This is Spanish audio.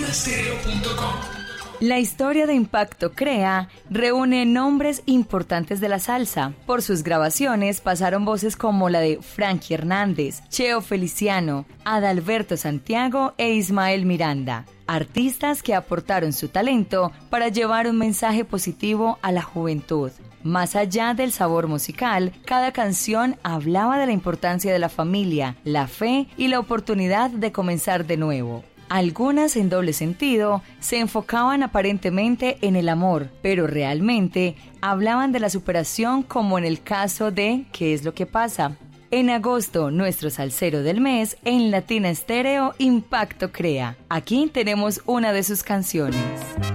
latinastereo.com. La historia de Impacto Crea reúne nombres importantes de la salsa. Por sus grabaciones pasaron voces como la de Frankie Hernández, Cheo Feliciano, Adalberto Santiago e Ismael Miranda. Artistas que aportaron su talento para llevar un mensaje positivo a la juventud. Más allá del sabor musical, cada canción hablaba de la importancia de la familia, la fe y la oportunidad de comenzar de nuevo. Algunas en doble sentido se enfocaban aparentemente en el amor, pero realmente hablaban de la superación, como en el caso de ¿Qué es lo que pasa? En agosto, nuestro salsero del mes en Latina Estéreo Impacto Crea. Aquí tenemos una de sus canciones.